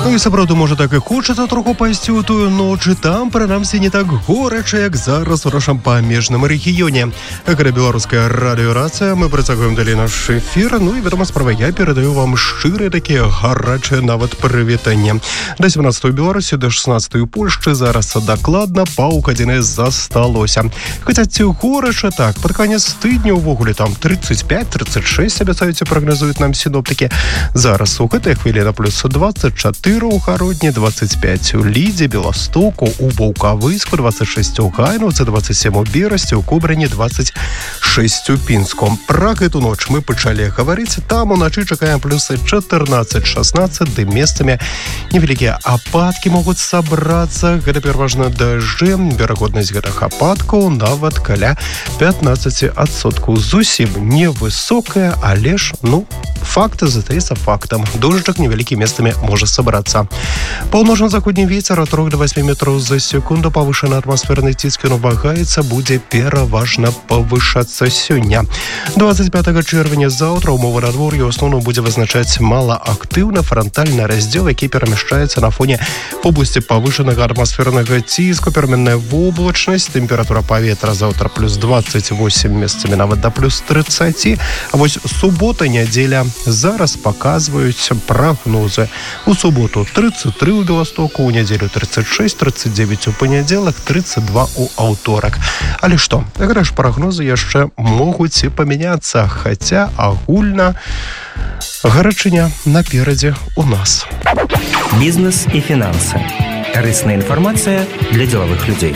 Ну і сапраўды, можа, так і хочацца троху пайсці ў тую ноч, і там, прынамсі, не так горача, як зараз у нашым памежным рэгіёне. Гэта беларуская радыёрацыя, мы працягваем далей наш эфір, ну і, вядома, справа, я перадаю вам шчырыя такія гарачыя нават прывітанні. До 17 у Беларусі, до 16 у Польшчы, зараз дакладна паўгадзіны засталося. Хаця ці горача, так, пад канец тыдня ўвогуле там 35-36, абяцаюць, прагназуюць нам синоптыкі. Зараз у гэтай хвілі на плюс 24 у Гародні, 25 у Лідзе, Беластоку, у Ваўкавыску, 26 у Гайнаўцы, 27 у Берасці, у Кобрані, 26 у Пінску. Пра гэту ноч мы пачалі гаварыць, там уначы чакаем плюсы 14-16, ды месцамі невялікія ападкі могуць сабрацца. Гэта пераважна дажджы, верагоднасць гэтых ападкаў нават каля 15%. Зусім невысокая, але ж, факт застаецца фактам. Дожджак невялікі месцамі можа сабрацца. Паўночна-заходні вецер ад 3 до 8 метров за секунду. Павышаны атмасферны ціск вагаецца, будзе пераважна павышацца сёння. 25 чэрвеня заўтра умовы надвор'я ў асноўным будзе вызначаць малаактыўны франтальны раздзел, які перамяшчаецца на фоне вобласці павышанага атмасфернага ціску, пераменная воблачнасць, тэмпература паветра заўтра плюс 28, месцамі нават да плюс 30. А вось субота, нядзеля зараз паказваюць прагнозы. У суботу 33 у Беластоку, у нядзелю 36, 39 у панядзелак, 32 у аўторак. Але што, гэта ж прагнозы яшчэ могуць і памяняцца, хаця агульна гарачыня наперадзе у нас. Бізнес і фінансы. Карысная інфармацыя для дзелавых людзей.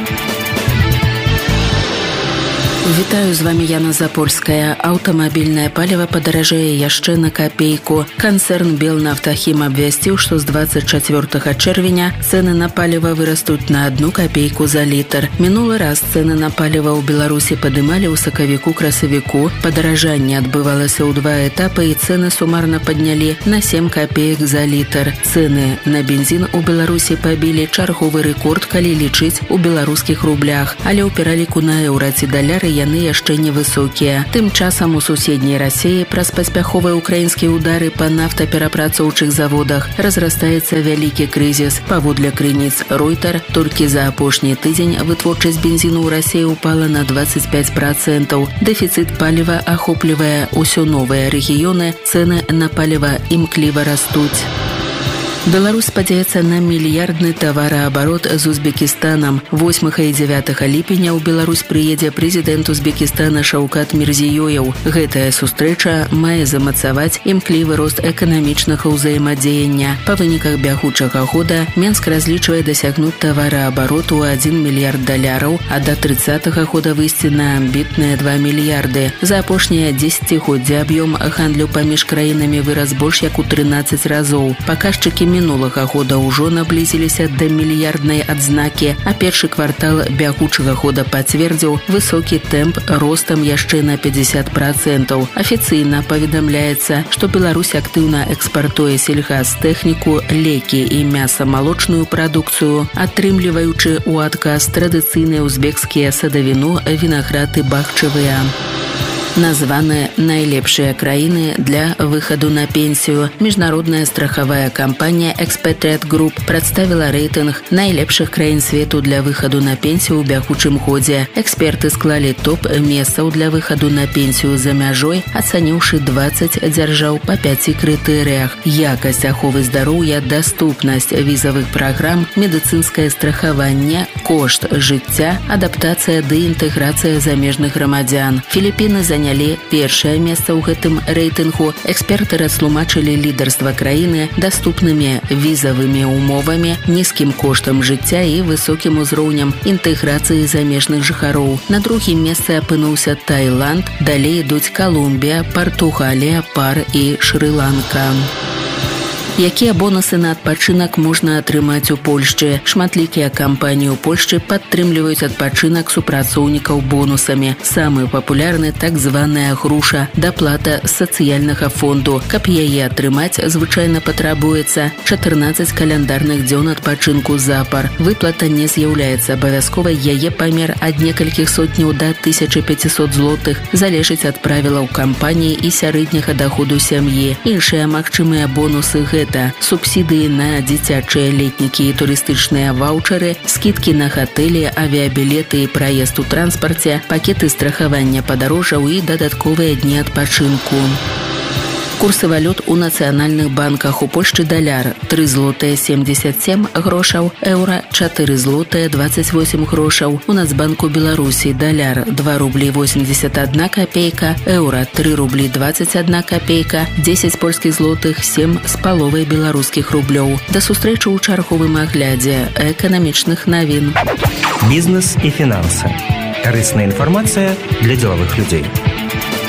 Вітаю, з вами Яна Запольская. Аўтамабільнае паліва падаражэе яшчэ на капейку. Канцэрн Белнафтахім абвясціў, што з 24 чэрвеня цэны на паліва вырастуць на 1 капейку за літр. Мінулы раз цэны на паліва ў Беларусі падымалі ў сакавіку-красавіку. Падаражанне адбывалася ў 2 этапы, і цэны сумарна паднялі на 7 капеек за літр. Цэны на бензін у Беларусі пабілі чарговы рэкорд, калі лічыць у беларускіх рублях, але ў пераліку на еўра ці даляры яны яшчэ невысокія. Тым часам у суседняй Расіі праз паспяховыя украінскія ўдары па нафтаперапрацоўчых заводах разрастаецца вялікі крызіс. Паводле крыніц Ройтер, толькі за апошні тыдзень вытворчасць бензіну ў Расіі упала на 25%. Дэфіцыт паліва ахоплівае ўсё новыя рэгіёны, цэны на паліва імкліва растуць. Беларусь спадзяецца на мільярдны тавараабарот з Узбекістанам. 8 і 9 ліпеня ў Беларусь прыедзе прэзідэнт Узбекістана Шаўкат Мірзіёеў. Гэтая сустрэча мае замацаваць імклівы рост эканамічнага ўзаемадзеяння. Па выніках бягучага года Менск разлічвае дасягнуць тавараабарот у 1 мільярд даляраў, а да 30-го года выйсці на амбітныя 2 мільярды. За апошнія 10-годдзя аб'ём гандлю паміж краінамі вырас больш як у 13 разоў. Паказчыкі мінулага года ўжо наблізіліся да мільярднай адзнакі, а першы квартал бягучага года пацвердзіў высокі тэмп ростам яшчэ на 50%. Афіцыйна паведамляецца, што Беларусь актыўна экспартуе сельгастэхніку, лекі і мяса-малочную прадукцыю, атрымліваючы ў адказ традыцыйныя узбекскія садавіну, вінаград і бахчавыя. Названы найлепшыя краіны для выхаду на пенсію. Міжнародная страхавая кампанія Expatriate Group прадставіла рэйтынг найлепшых краін свету для выхаду на пенсію ў бягучым годзе. Эксперты склалі топ месцаў для выхаду на пенсію за мяжой, ацаніўшы 20 дзяржаў па 5 крытэрыях: якасць аховы здароўя, даступнасць візавых праграм, медыцынскае страхаванне, кошт жыцця, адаптацыя ды інтэграцыя замежных грамадзян. Філіпіны занялі першае месца ў гэтым рэйтынгу. Эксперты растлумачылі лідарства краіны даступнымі візавымі умовамі, нізкім коштам жыцця і высокім узроўнем інтэграцыі замежных жыхароў. На другім месцы апынуўся Таіланд, далей ідуць Калумбія, Партугалія, Пар і Шры-Ланка. Якія бонусы на адпачынак можна атрымаць у Польшчы? Шматлікія кампаніі ў Польшчы падтрымліваюць адпачынак супрацоўнікаў бонусамі. Самы папулярны так званая груша, даплата з сацыяльнага фонду. Каб яе атрымаць, звычайна патрабуецца 14 каляндарных дзён адпачынку запар. Выплата не з'яўляецца абавязковай, яе памер ад некалькіх сотняў да 1500 злотых залежыць ад правілаў кампаніі і сярэдняга даходу сям'і. Іншыя магчымыя бонусы лета, субсидыі на дзіцячыя летнікі і турыстычныя ваўчары, скидкі на гатэлі, авіабілеты і праезд у транспарце, пакеты страхавання падарожжаў і дадатковыя дні адпачынку. Курсы валют у нацыянальных банках. У Польшчы даляр 3 злотыя 77 грошаў, еўра 4 злотыя 28 грошаў. У Нацбанку Беларусі даляр 2 рублі 81 копейка, еўра 3 рублі 21 копейка, 10 польскіх злотых 7 з паловай беларускіх рублёў. Да сустрэчы ў чарговым аглядзе эканамічных навін. Бізнес і фінансы. Карысная інфармацыя для дзелавых людзей.